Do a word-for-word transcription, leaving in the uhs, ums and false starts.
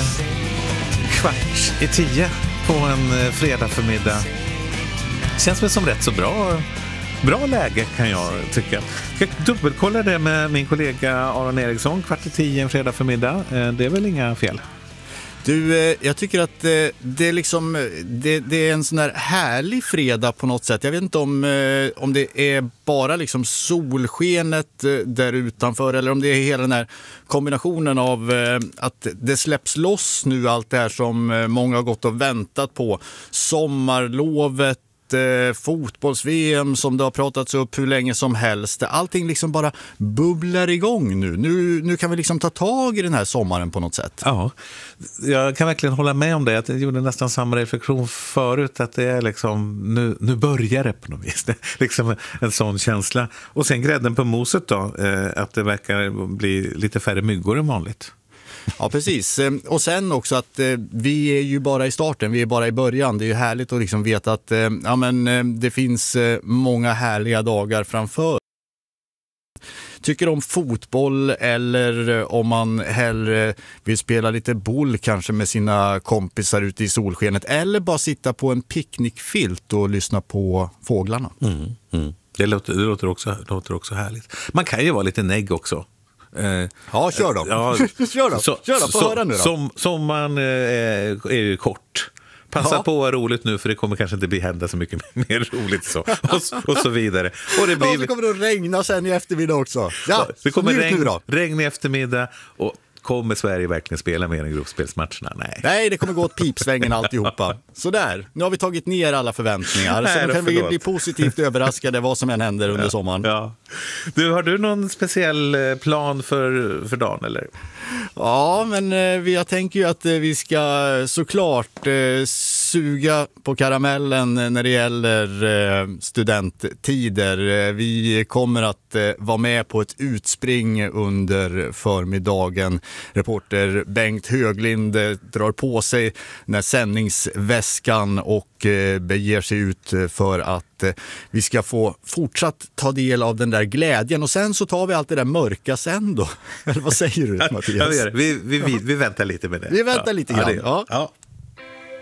kvart i tio på en fredag förmiddag. Känns väl som rätt så bra, bra läge kan jag tycka. Jag ska dubbelkolla det med min kollega Aron Eriksson. Kvart i tio en fredag förmiddag. Det är väl inga fel? Du, jag tycker att det är liksom det, det är en sån här härlig fredag på något sätt. Jag vet inte om, om det är bara liksom solskenet där utanför eller om det är hela den här kombinationen av att det släpps loss nu, allt det här som många har gått och väntat på. Sommarlovet, fotbolls-V M som det har pratats upp hur länge som helst. Allting liksom bara bubblar igång nu. Nu, nu kan vi liksom ta tag i den här sommaren på något sätt. Ja, jag kan verkligen hålla med om det. Jag gjorde nästan samma reflektion förut, att det är liksom, nu, nu börjar det på något vis. Det är liksom en sån känsla. Och sen grädden på moset då, att det verkar bli lite färre myggor än vanligt. Ja, precis. Och sen också att eh, vi är ju bara i starten, vi är bara i början. Det är ju härligt att liksom veta att eh, ja, men, eh, det finns eh, många härliga dagar framför. Tycker om fotboll eller om man hellre vill spela lite boll kanske med sina kompisar ute i solskenet eller bara sitta på en picknickfilt och lyssna på fåglarna. Mm, mm. Det, låter, det låter, också, låter också härligt. Man kan ju vara lite negg också. Eh, ja, kör då. Ja, kör då. Så, kör då, få så, höra nu då. Som, sommaren eh, är ju kort. Passa ja. på att vara roligt nu, för det kommer kanske inte bli hända så mycket mer roligt så. Och, och så vidare. Och det blir... ja, så kommer det att regna sen i eftermiddag också. Ja, det kommer regn, nu då. regn i eftermiddag och kommer Sverige verkligen spela mer än gruppspelsmatcherna? Nej. Nej, det kommer gå åt pipsvängen alltihopa. Så där, nu har vi tagit ner alla förväntningar. Nej, så nu kan vi bli positivt överraskade vad som än händer under ja, sommaren. Ja. Du, har du någon speciell plan för, för dagen eller? Ja, men eh, jag tänker ju att eh, vi ska såklart eh, suga på karamellen när det gäller eh, studenttider. Eh, vi kommer att eh, vara med på ett utspring under förmiddagen. Reporter Bengt Höglind eh, drar på sig när sändningsväskan och eh, beger sig ut för att eh, vi ska få fortsatt ta del av den där glädjen. Och sen så tar vi allt det där mörka sen då. Eller vad säger du, Mattias? Ja, vi, vi, vi, vi, vi väntar lite med det. Vi väntar ja. lite grann. Ja, det, ja. ja.